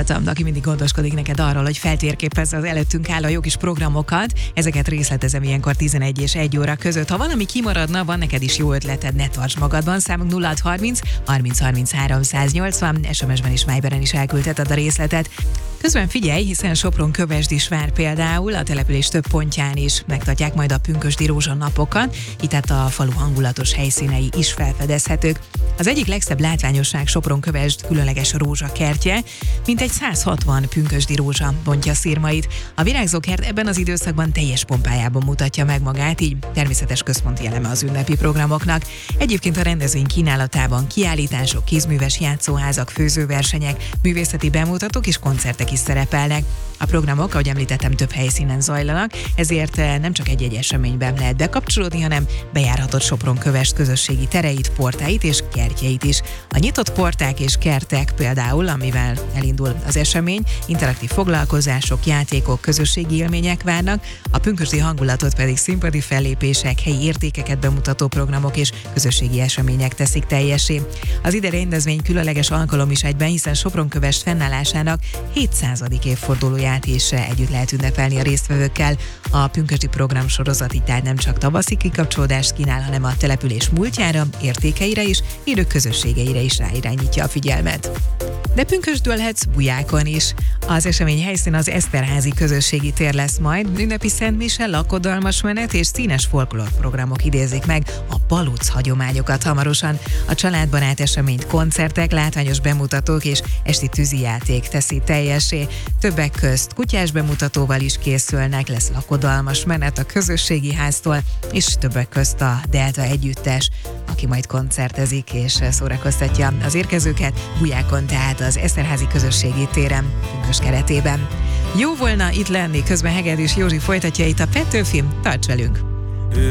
Kátham, aki mindig gondoskodik neked arról, hogy feltérképezze az előttünk álló jó kis programokat. Ezeket részletezem ilyenkor 11 és 1 óra között. Ha valami kimaradna, van neked is jó ötleted, ne tarts magadban. Számunk 0630 30 33 180, SMS-ben és Viberen is elküldheted a részletet. Közben figyelj, hiszen Sopron-Kövesd is vár például, a település több pontján is megtartják majd a pünkösdi rózsanapokat, itt tehát a falu hangulatos helyszínei is felfedezhetők. Az egyik legszebb látványosság Sopron-Kövesd különleges rózsakertje, mintegy 160 pünkösdi rózsa bontja szirmait. A virágzókert ebben az időszakban teljes pompájában mutatja meg magát, így természetes központi eleme az ünnepi programoknak. Egyébként a rendezvény kínálatában kiállítások, kézműves játszóházak, főzőversenyek, művészeti bemutatók és koncertek is szerepelnek. A programok, ahogy említettem, több helyszínen zajlanak, ezért nem csak egy-egy eseményben lehet bekapcsolódni, hanem bejárhatod Sopron-Kövesd közösségi tereit, portáit és kertjeit is. A nyitott porták és kertek például, amivel elindul az esemény, interaktív foglalkozások, játékok, közösségi élmények várnak, a pünkösdi hangulatot pedig színpadi fellépések, helyi értékeket bemutató programok és közösségi események teszik teljessé. Az idei rendezvény különleges alkalom is egyben, hiszen Sopron-Kövesd fennállásának 700. évfordulóját is együtt lehet ünnepelni a résztvevőkkel. A pünkösdi program sorozat így tehát nem csak tavaszi kikapcsolódást kínál, hanem a település múltjára, értékeire és élő közösségeire is ráirányítja a figyelmet. De pünkösdölhetsz Bujákon is. Az esemény helyszín az Eszterházi közösségi tér lesz majd, ünnepi szentmise, lakodalmas menet és színes folklórprogramok idézik meg a baluc hagyományokat hamarosan. A családbarát eseményt koncertek, látványos bemutatók és esti tűzijáték teszi teljessé. Többek közt kutyás bemutatóval is készülnek, lesz lakodalmas menet a közösségi háztól, és többek közt a Delta együttes, aki majd koncertezik és szórakoztatja az érkezőket Bujákon, tehát az Eszterházi közösségi téren pünkösd keretében. Jó volna itt lenni, közben Hegedűs Józsi folytatja itt a Petőfi, tarts velünk!